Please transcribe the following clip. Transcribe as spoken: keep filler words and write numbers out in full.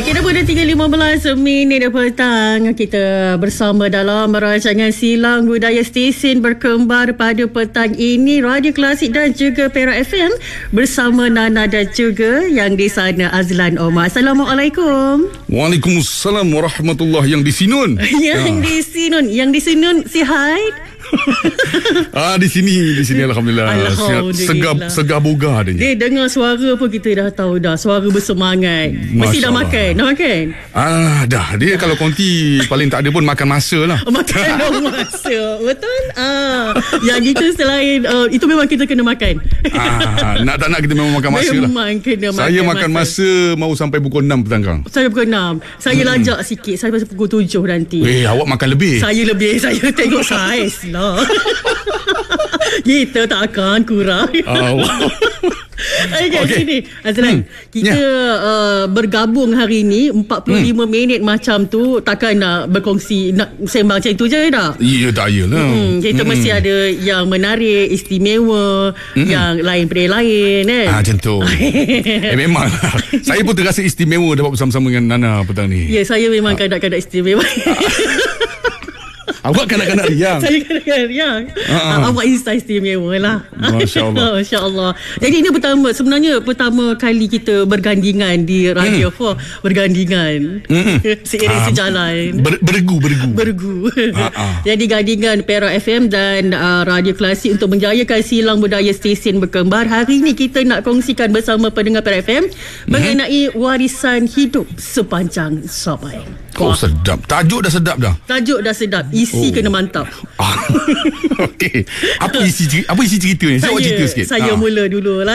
Baik, kita pun dah tiga lima belas minit petang. Kita bersama dalam rancangan Silang Budaya Stesen Berkembar pada petang ini. Radio Klasik dan juga Perak F M bersama Nana dan juga yang di sana Azlan Omar. Assalamualaikum. Waalaikumsalam warahmatullahi yang di Sinun. Yang ah. di Sinun, yang di Sinun si hai. ah di sini di sini alhamdulillah, alhamdulillah. segar segar boga adanya. Dia dengar suara pun kita dah tahu dah, suara bersemangat. Mesti dah makan, dah makan. Ah dah, dia kalau konti paling tak ada pun makan masa lah. Makan dong masa. Betul? Ah, yang itu selain uh, itu memang kita kena makan. ah nak tak nak kita memang makan masa lah. Memang kena makan. Saya makan masa, masa mau sampai pukul enam petang kang. Saya pukul enam. Saya hmm. lajak sikit. Saya pasal pukul tujuh nanti. Eh, awak makan lebih. Saya lebih. Saya tengok saiz lah. Kita takkan kurang. Oh, wow. Ay, kat okay. Sini Azlan, hmm. kita yeah. uh, bergabung hari ni empat puluh lima hmm. minit macam tu. Takkan nak berkongsi, nak sembang macam tu je dah. Ya tak yalah. hmm, Kita hmm. mesti ada yang menarik, istimewa, hmm. yang lain pada lain eh? Ah, macam tu. Eh memang saya pun terasa istimewa dapat bersama-sama dengan Nana petang ni. Ya, saya memang ah. kadang-kadang istimewa. Awak kanak-kanak riang. Saya kanak-kanak riang. Uh-huh. Awak insta istimewa lah. Masya Allah. Masya Allah. Jadi ini pertama, sebenarnya pertama kali kita bergandingan di Radio mm. empat. Bergandingan. Mm. Seiring uh, sejalan. Ber, beregu, beregu. Beregu. Uh-huh. Jadi gandingan Perak F M dan uh, Radio Klasik untuk menjayakan silang budaya stesen berkembar. Hari ini kita nak kongsikan bersama pendengar Perak F M mm. mengenai warisan hidup sepanjang zaman. Oh, sedap. Tajuk dah sedap dah. Tajuk dah sedap. Isi oh. kena mantap. Okey. Apa isi apa isi cerita ni? Saya, saya cerita sikit. Saya ha. mula dulu.